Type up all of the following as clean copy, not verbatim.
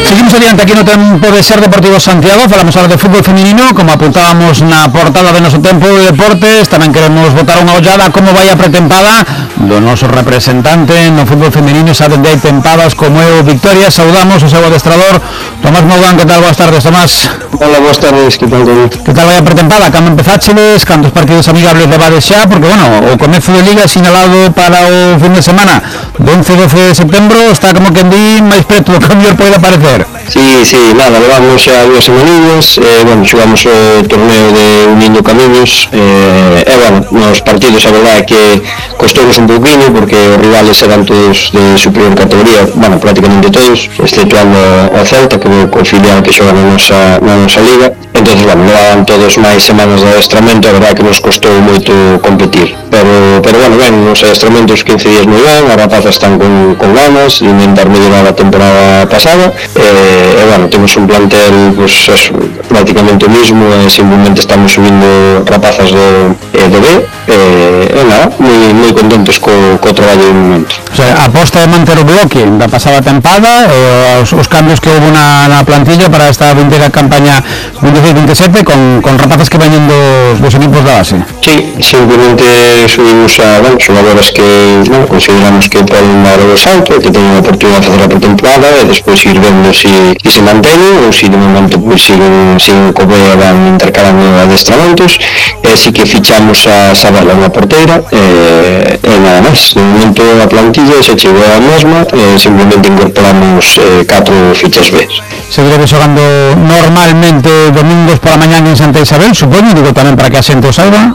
Seguimos adiante aquí no Tempo de Ser Deportivo Santiago. Falamos ahora de fútbol feminino. Como apuntábamos na portada de noso Tempo de Deportes, tamén queremos botar unha ollada como vai a pretempada do noso representante no fútbol feminino. Saben de hai tempadas como é o Victoria. Saudamos o seu adestrador Tomás Moudán. Que tal? Boas tardes, Tomás. Hola, boas tardes, que tal, David? Que tal vai a pretempada? Cando empezáchedes, cantos partidos amigables levades xa? Porque, bueno, o comezo de Liga sinalado para o fin de semana do 11-12 de setembro está como que en di máis preto do que o mellor pode aparecer. Sí, nada, levamos xa 2 semaninhas, xogamos o torneo de Unindo Camiños, bueno, nos partidos a verdade que costounos un pouquinho porque os rivales eran todos de superior categoría, bueno, prácticamente todos, exceptuando o Celta, que é o filial que xoga na nosa liga. Entonces, bueno, levaban todos máis semanas de adestramento, a verdade que nos costou moito competir, pero bueno, ben, nos adestramentos 15 días moi ben, as rapazas están con ganas de intentar mellorar a temporada pasada, bueno, temos un plantel pues, prácticamente o mismo, simplemente estamos subindo rapazas do B, nada, moi contentos co traballo de momento. O sea, a aposta de manter o bloque da pasada tempada, os cambios que houve na plantilla para esta vindeira campaña 26-27 con rapazas que veñen dos equipos da base. Sí, simplemente subimos a xogadoras que consideramos que poden dar o salto, que teñen a oportunidade de facer a pretemporada e despois ir vendo se manteñen ou se de momento pues, siguen co B e van intercalando adestramentos. Si que fichamos a Sabela na porteira e nada máis. De momento a plantilla se chegou a mesma, simplemente incorporamos 4 fichas B. Seguiremos xogando normalmente domingos pola mañán en Santa Isabel, supoño, digo tamén para que a xente o saiba.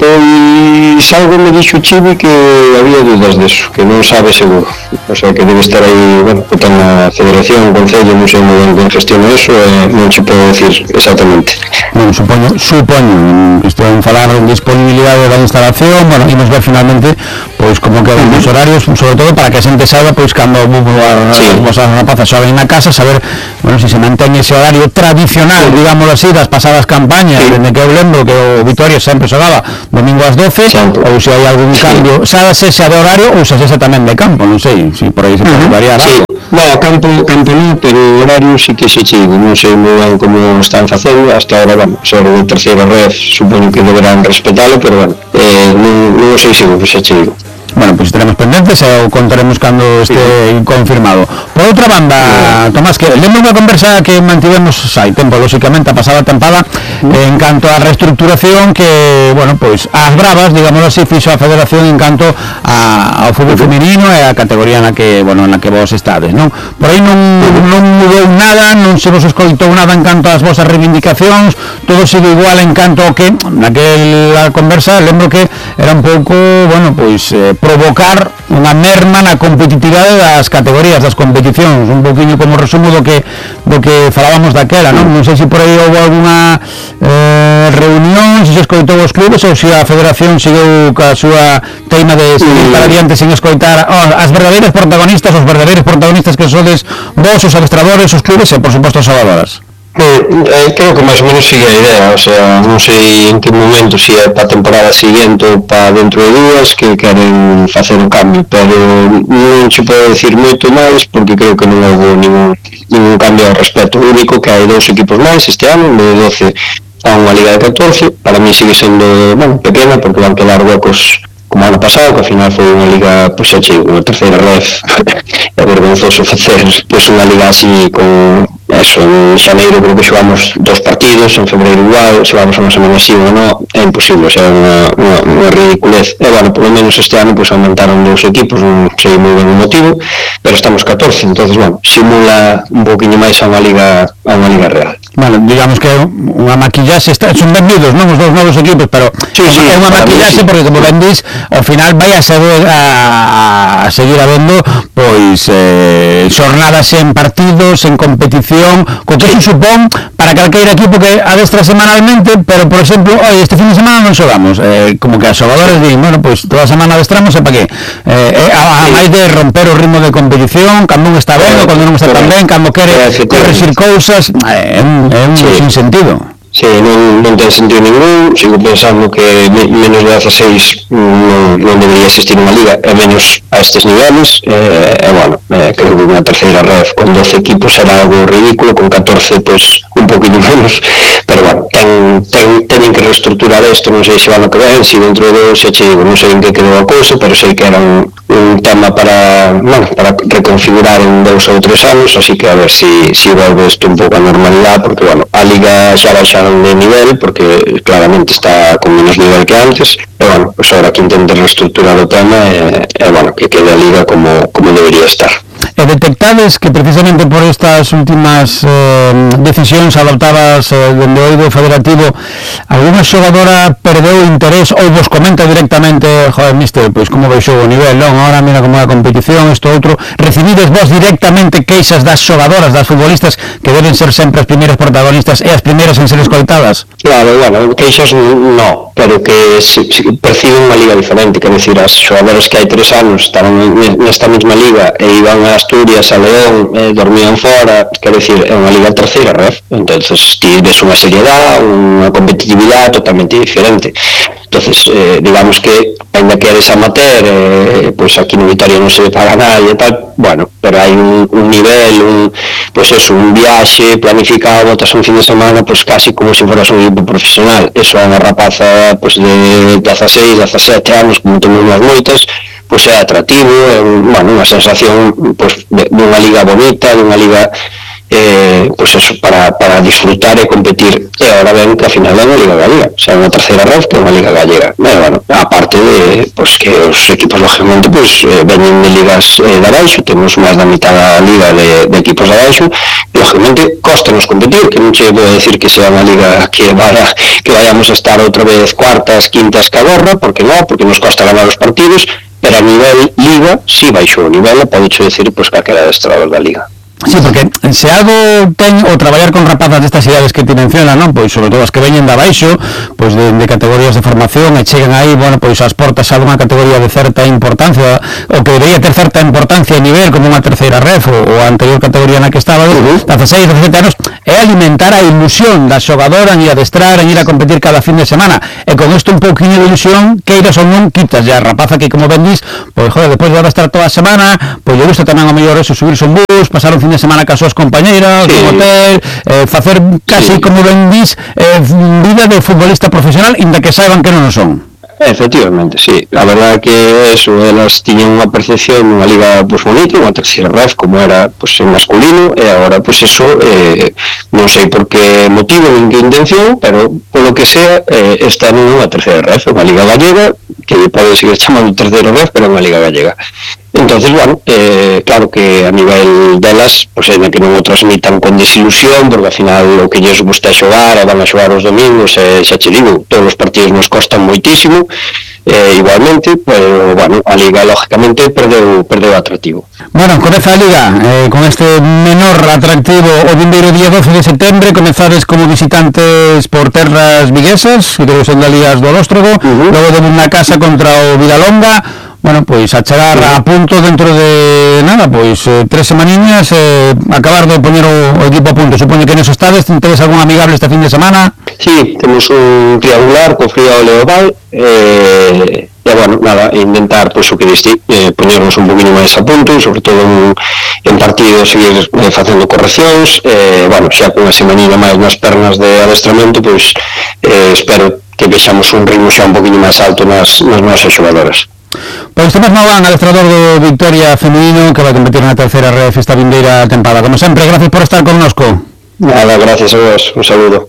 Pois algo me dixo Chivi que había dudas deso, que non sabe seguro, o sea que debe estar aí, bueno, ten a federación, o concello, non sei moi ben quen gestiona eso, non se pode decir exactamente. Bueno, supoño, estou en falar de disponibilidade da instalación, bueno, imos ver finalmente, pois como quedan os horarios, sobre todo para que a xente saiba, pois cando as rapazas xogan na casa, saber, bueno, se mantén ese horario tradicional, digámoslo así, das pasadas campañas, dende que eu lembro que o Victoria sempre xogaba domingo ás 12, ou se hai algún cambio, xa de horario ou xa tamén de campo, non sei, se por aí se pode variar algo. Bueno, campo non, pero horario sí que se chego, non sei moi ben como están facendo, hasta ahora, bueno, sobre a terceira red, supoño que deberán respetalo, pero bueno, non sei seguro que se chego. Bueno, pois estaremos pendentes e o contaremos cando este confirmado. Por outra banda, Tomás, que lembro unha conversa que mantivemos hai tempo, lóxicamente, a pasada tempada en canto á reestructuración que, bueno, pois, as bravas, digamos así, fixo a federación en canto ao fútbol feminino e a categoría na que vos estades, non? Por aí non mudou nada, non se vos escoitou nada en canto ás vosas reivindicacións, todo sigue igual en canto que naquela conversa lembro que era un pouco, bueno, pois provocar unha merma na competitividade das categorías, das competicións, un poquinho como resumo do que falábamos daquela, non? Non sei se por aí houve alguna reunión, se escoitou os clubes ou se a federación seguiu ca súa teima de seguir para adiante sin escoitar as verdadeiras protagonistas, os verdadeiros protagonistas que sodes vos, os adestradores, os clubes e, por suposto, as xogadoras. Creo que máis ou menos sigue a idea, o sea, non sei en que momento, se é para a temporada seguinte ou para dentro de dúas que queren facer o cambio, pero non se pode decir moito máis porque creo que non houve ningún cambio ao respecto. O único que hai 2 equipos máis este ano, de 12 a unha liga de 14, para mí sigue sendo, bueno, pequena porque van quedar huecos como ano pasado, que ao final foi unha liga, pois xa chego, a terceira red, é vergonzoso facer pois unha liga así con eso, en xaneiro creo que xogamos 2 partidos, en febreiro igual, xogamos unha semana así ou non, é imposible, o sea, unha ridiculez. E bueno, por lo menos este ano pues aumentaron 2 equipos, non sei moi ben o motivo, pero estamos 14, entonces bueno, simula un poquinho máis a unha liga real. Bueno, digamos que unha maquillaxe, son vendidos, non, os 2 novos equipos, pero é unha maquillaxe porque como vendís, ao final vai a seguir habendo pois xornadas en partidos, en competición, co que se supón para calqueira equipo que adestra semanalmente, pero por exemplo, este fin de semana non xogamos, como que as xogadoras din, bueno, pois toda a semana adestramos e para que a máis de romper o ritmo de competición, cando un está ben ou cando non está tan ben, cando quere corregir cousas, é un sin sentido. Sí, non ten sentido ningún. Sigo pensando que menos de 16 non debería existir unha liga, e menos a estes niveles. Bueno, creo que unha terceira ref con 12 equipos será algo ridículo, con 14 pois un poquinho menos, pero bueno, teñen que reestructurar isto. Non sei se van a que ven, se dentro de xa che digo, non sei en que quedou a cousa, pero sei que era un tema para reconfigurar en 2 ou 3 anos, así que a ver se volve isto un pouco a normalidade, porque bueno, a liga xa baixaron de nivel, porque claramente está con menos nivel que antes, e bueno, pues ahora que intenten reestructurar o tema e bueno, que quede a liga como debería estar. E detectades que precisamente por estas últimas decisións adoptadas dende o eido federativo, alguna xogadora perdeu interés ou vos comenta directamente, joder, mister, pois como baixou o nivel, non, ahora mira como é a competición, isto outro, recibides vos directamente queixas das xogadoras, das futbolistas, que deben ser sempre as primeiras protagonistas e as primeiras en ser escoitadas? Claro, bueno, queixas no, pero que perciben unha liga diferente, que decir, as xogadoras que hai 3 anos estaban nesta mesma liga e iban a Asturias, a León, dormían fora, quer decir, é unha liga terceira ref, entonces ti ves unha seriedade, unha competitividade totalmente diferente. Entonces, digamos que, ainda que eres amateur, pois aquí no Vitoria non se paga nadie e tal, bueno, pero hai un nivel, un viaxe planificado, botas un fin de semana, pois casi como se foras un equipo profesional. Eso é unha rapaza pois de 16, 17 anos, como temos unhas moitas, pois é atractivo, é unha sensación pois dunha liga bonita, dunha liga pois eso, para disfrutar e competir. E agora ven que a final é unha liga galega, o sea, unha terceira ref que é unha liga gallega. Bueno, aparte de pois que os equipos lógicamente pois veñen de ligas de abaixo, temos máis da mitad da liga de equipos de abaixo, e lógicamente costanos competir, que non che vou decir que sea unha liga que vayamos a estar outra vez cuartas, quintas que agora, porque non, porque nos costa ganar os partidos, pero a nivel liga si baixou o nivel, e podecho decir pois que aquela adestrador da liga. Sí, porque se algo ten o traballar con rapazas destas idades que ti menciona, non? Pois sobre todo as que veñen de abaixo, pois de categorías de formación e chegan aí, bueno, pois as portas a unha categoría de certa importancia, o que debería ter certa importancia a nivel como unha terceira ref ou a anterior categoría na que estaba, 16, 17 anos, é alimentar a ilusión da xogadora en ir a adestrar, en ir a competir cada fin de semana, e con isto un pouquinho de ilusión, queiras ou non, quitas ya a rapaza que, como ben dis, pois, joder, despois de adestrar toda a semana, pois lle gusta tamén ao mellor eso, subirse un bus, pasar un fin de semana cas súas compañeiras, sí, un hotel, facer casi, sí, como ben dis, vida de futbolista profesional, inda que saiban que non o son. Efectivamente, sí. A verdade que eso, elas tiñen unha percepción nunha liga pues, bonita, unha terceira ref, como era pues, en masculino, e agora pues, eso, non sei por que motivo, nin que intención, pero polo que sea, está nunha terceira ref, unha liga gallega, que pode seguir chamando terceira ref, pero é unha liga gallega. Entonces, bueno, claro que a nivel delas, pues ainda que non o transmitan con desilusión, porque ao final o que lles gusta xogar, e van a xogar os domingos, xa che digo, todos os partidos nos costan moitísimo, igualmente, pero, bueno, a Liga, lógicamente, perdeu atractivo. Bueno, comeza a Liga, con este menor atractivo o vindeiro día 12 de setembro, comezades como visitantes por terras viguesas, que creo que son da Lías do Lóstrogo, logo de unha casa contra o Vidalonga. Bueno, pois a chegar a punto dentro de nada, pois 3 semaniñas, acabar de poñer o equipo a punto. Supoño que neso estades, tedes algún amigable este fin de semana? Sí, temos un triangular co Frío Leoval, e bueno, nada, intentar, pois o que diste, poñernos un poquinho máis a punto, sobre todo en partidos, seguir facendo correccións, bueno, xa con unha semanilla máis nas pernas de adestramento, pois espero que vexamos un ritmo xa un poquinho máis alto nas nosas xogadoras. Pois Tomás Mauván, adestrador do Vitoria femenino, que vai competir na terceira ref esta vindeira tempada. Como sempre, gracias por estar connosco. Nada, gracias a vos, un saludo.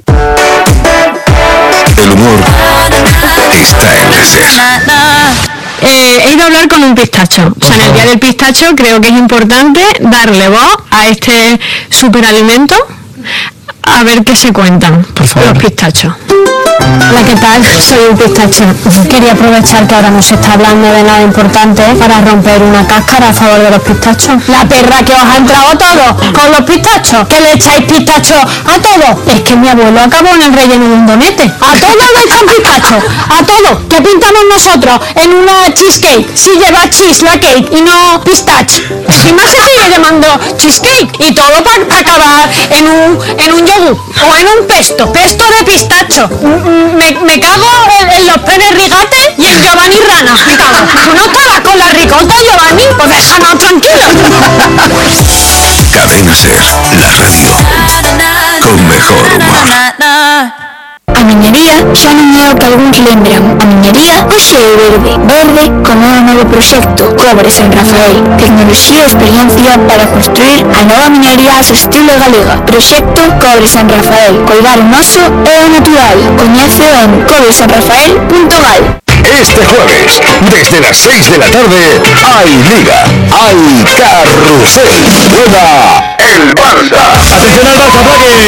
El humor está en la SER. He ido a hablar con un pistacho. O sea, en el día del pistacho creo que es importante darle voz a este superalimento, a ver qué se cuentan los pistachos. Hola, ¿qué tal? Soy un pistacho. Quería aprovechar que ahora no se está hablando de nada importante para romper una cáscara a favor de los pistachos. La perra que os ha entrado todo con los pistachos, que le echáis pistachos a todo. Es que mi abuelo acabó en el relleno de un donete. A todos le echan pistachos, a todo. ¿Qué pintamos nosotros en una cheesecake? Si lleva cheese la cake y no pistache. Encima se sigue llamando cheesecake y todo para acabar en un yogur o en un pesto de pistacho. Me cago en los Pérez Rigate y en Giovanni Rana. ¿Tú no estabas con la ricota, Giovanni? Pues déjanos tranquilos. Cadena Ser, la radio con mejor humor. A miñería xa non é o que algúns lembran. A miñería hoxe é verde. Verde como o novo proxecto Cobre San Rafael. Tecnoloxía e experiencia para construir a nova miñería a estilo galega. Proxecto Cobre San Rafael. Coidar o noso é o natural. Coñece en cobresanrafael.gal. Este jueves, desde las 6 de la tarde, hay Liga, hay Carrusel, juega el Barça. Atención al Barça,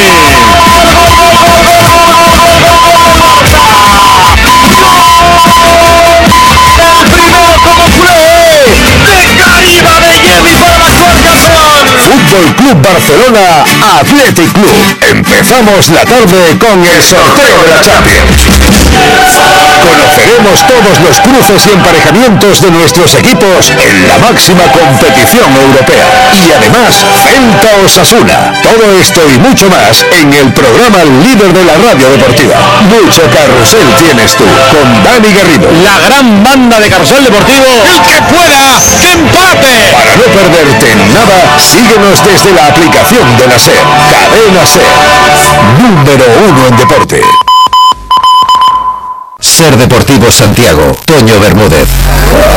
Fútbol Club Barcelona, Athletic Club. Empezamos la tarde con el sorteo de la Champions. Conoceremos todos los cruces y emparejamientos de nuestros equipos en la máxima competición europea. Y además, Celta Osasuna. Todo esto y mucho más en el programa líder de la radio deportiva. Mucho carrusel tienes tú, con Dani Garrido. la gran banda de Carrusel Deportivo. ¡El que pueda! ¡Que empate! Para no perderte nada, síguenos desde la aplicación de la SER. Cadena SER, número 1 en deporte. Ser Deportivo Santiago, Toño Bermúdez.